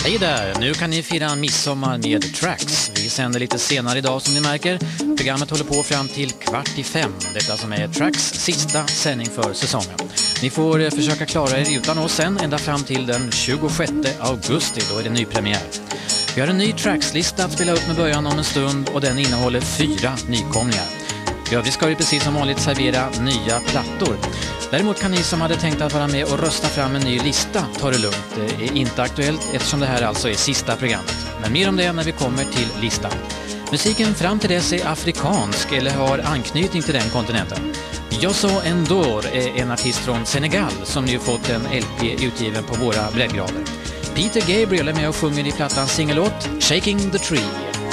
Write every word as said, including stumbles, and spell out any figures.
Hej där, nu kan ni fira midsommar med Tracks. Vi sänder lite senare idag som ni märker. Programmet håller på fram till kvart i fem. Detta som är Tracks sista sändning för säsongen. Ni får försöka klara er utan oss sen ända fram till den tjugosjätte augusti. Då är det ny premiär. Vi har en ny Tracks-lista att spela upp med början om en stund och den innehåller fyra nykomlingar. I övrigt ska vi precis som vanligt servera nya plattor. Däremot kan ni som hade tänkt att vara med och rösta fram en ny lista ta det lugnt. Det är inte aktuellt eftersom det här alltså är sista programmet. Men mer om det när vi kommer till listan. Musiken fram till dess är afrikansk eller har anknytning till den kontinenten. Youssou N'Dour är en artist från Senegal som nu fått en L P utgiven på våra breddgrader. Peter Gabriel är med och sjunger i plattans singellåt Shaking the Tree.